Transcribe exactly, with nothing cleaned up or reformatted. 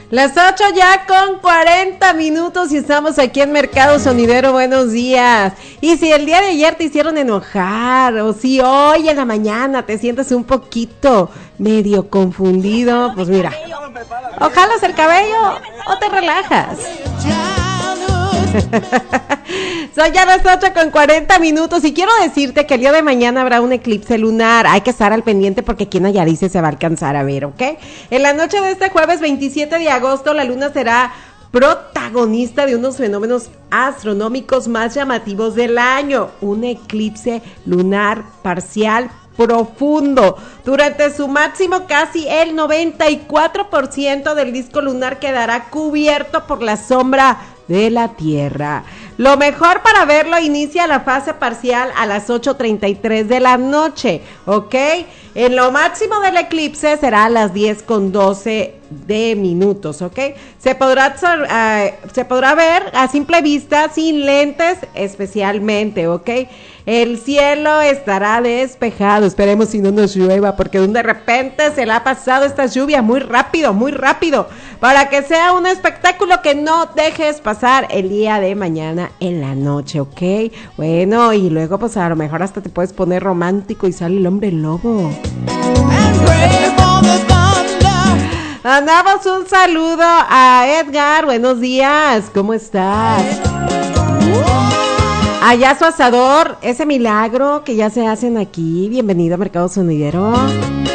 Las ocho ya con cuarenta minutos y estamos aquí en Mercado Sonidero. Buenos días. Y si el día de ayer te hicieron enojar, o si hoy en la mañana te sientes un poquito medio confundido, pues mira, o jalas el cabello o te relajas. Son ya las ocho con cuarenta minutos y quiero decirte que el día de mañana habrá un eclipse lunar. Hay que estar al pendiente porque aquí en Nayarit se va a alcanzar a ver, ¿ok? En la noche de este jueves veintisiete de agosto la luna será protagonista de unos fenómenos astronómicos más llamativos del año. Un eclipse lunar parcial profundo. Durante su máximo, casi el noventa y cuatro por ciento del disco lunar quedará cubierto por la sombra de la Tierra. Lo mejor para verlo inicia la fase parcial a las ocho treinta y tres de la noche, ¿ok? En lo máximo del eclipse será a las diez con doce de minutos, ¿ok? Se podrá, uh, se podrá ver a simple vista, sin lentes especialmente, ¿ok? El cielo estará despejado, esperemos si no nos llueva, porque de repente se le ha pasado esta lluvia muy rápido, muy rápido, para que sea un espectáculo que no dejes pasar el día de mañana en la noche, ¿ok? Bueno, y luego pues a lo mejor hasta te puedes poner romántico y sale el hombre lobo. Mandamos un saludo a Edgar, buenos días, ¿cómo estás? Allá su asador, ese milagro que ya se hacen aquí, bienvenido a Mercado Sonidero.